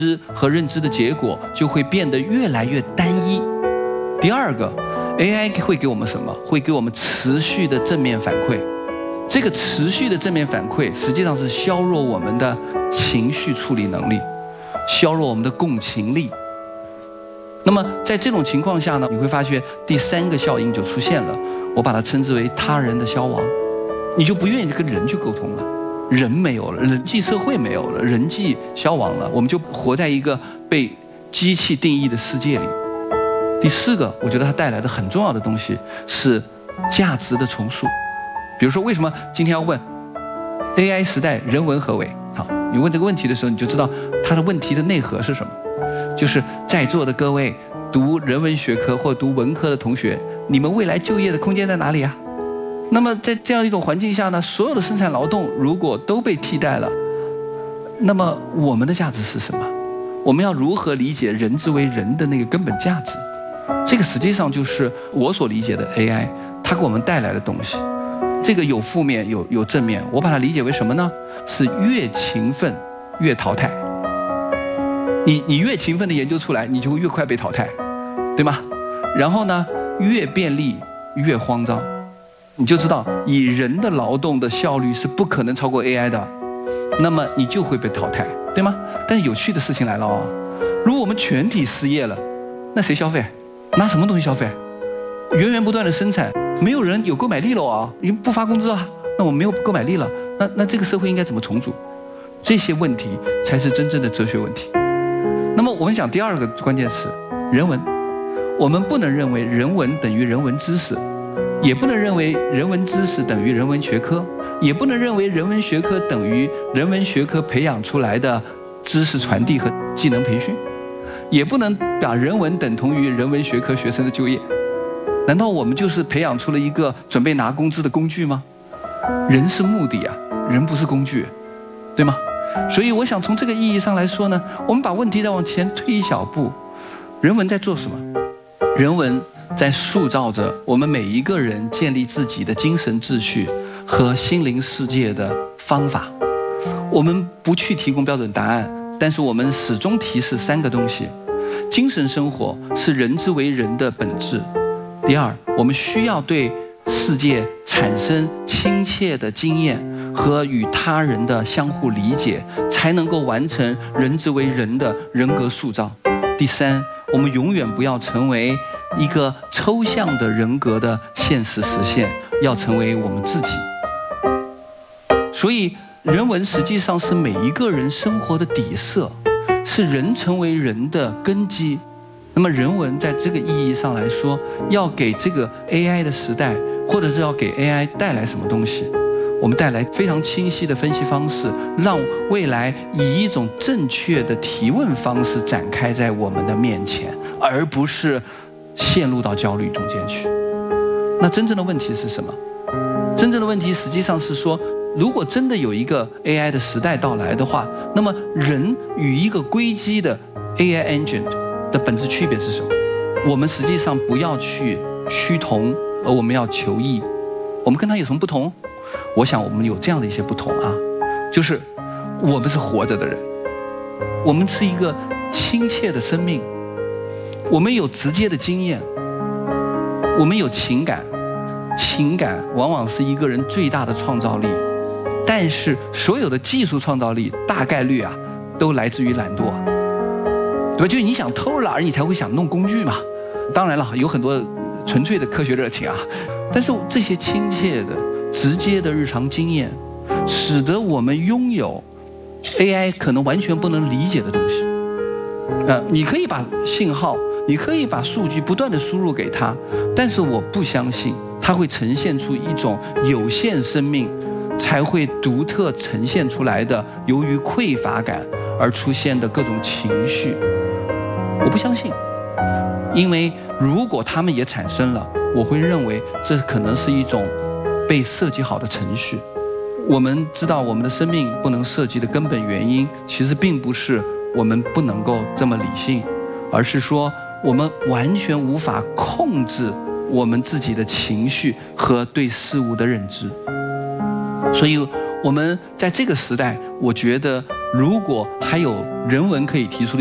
知和认知的结果就会变得越来越单一。第二个 ，AI 会给我们什么？会给我们持续的正面反馈。这个持续的正面反馈实际上是削弱我们的情绪处理能力，削弱我们的共情力。那么在这种情况下呢，你会发现第三个效应就出现了，我把它称之为他人的消亡。你就不愿意跟人去沟通了，人没有了，人际社会没有了，人际消亡了，我们就活在一个被机器定义的世界里。第四个，我觉得它带来的很重要的东西是价值的重塑。比如说，为什么今天要问 AI 时代人文何为？好，你问这个问题的时候，你就知道它的问题的内核是什么。就是在座的各位读人文学科或读文科的同学，你们未来就业的空间在哪里啊？那么在这样一种环境下呢，所有的生产劳动如果都被替代了，那么我们的价值是什么？我们要如何理解人之为人的那个根本价值？这个实际上就是我所理解的 AI 它给我们带来的东西。这个有负面有正面，我把它理解为什么呢？是越勤奋越淘汰。你越勤奋的研究出来，你就会越快被淘汰，对吗？然后呢，越便利越慌张，你就知道以人的劳动的效率是不可能超过 AI 的，那么你就会被淘汰，对吗？但是有趣的事情来了哦，如果我们全体失业了，那谁消费？拿什么东西消费？源源不断的生产，没有人有购买力了啊，已经不发工资啊，那我们没有购买力了，那这个社会应该怎么重组？这些问题才是真正的哲学问题。那么我们讲第二个关键词，人文。我们不能认为人文等于人文知识，也不能认为人文知识等于人文学科，也不能认为人文学科等于人文学科培养出来的知识传递和技能培训，也不能把人文等同于人文学科学生的就业。难道我们就是培养出了一个准备拿工资的工具吗？人是目的啊，人不是工具，对吗？所以我想从这个意义上来说呢，我们把问题再往前推一小步，人文在做什么？人文在塑造着我们每一个人建立自己的精神秩序和心灵世界的方法。我们不去提供标准答案，但是我们始终提示三个东西：精神生活是人之为人的本质。第二，我们需要对世界产生亲切的经验和与他人的相互理解，才能够完成人之为人的人格塑造。第三，我们永远不要成为一个抽象的人格的现实实现，要成为我们自己。所以人文实际上是每一个人生活的底色，是人成为人的根基。那么人文在这个意义上来说，要给这个 AI 的时代，或者是要给 AI 带来什么东西？我们带来非常清晰的分析方式，让未来以一种正确的提问方式展开在我们的面前，而不是陷入到焦虑中间去。那真正的问题是什么？真正的问题实际上是说，如果真的有一个 AI 的时代到来的话，那么人与一个硅基的 AI engine 的本质区别是什么？我们实际上不要去趋同，而我们要求异。我们跟它有什么不同？我想我们有这样的一些不同啊，就是我们是活着的人，我们是一个亲切的生命，我们有直接的经验，我们有情感，情感往往是一个人最大的创造力。但是所有的技术创造力大概率啊，都来自于懒惰，对吧？就是你想偷懒，你才会想弄工具嘛。当然了，有很多纯粹的科学热情啊，但是这些亲切的、直接的日常经验，使得我们拥有 AI 可能完全不能理解的东西。你可以把信号，你可以把数据不断的输入给它，但是我不相信它会呈现出一种有限生命才会独特呈现出来的由于匮乏感而出现的各种情绪。我不相信，因为如果它们也产生了，我会认为这可能是一种被设计好的程序。我们知道我们的生命不能设计的根本原因，其实并不是我们不能够这么理性，而是说我们完全无法控制我们自己的情绪和对事物的认知。所以我们在这个时代，我觉得如果还有人文可以提出的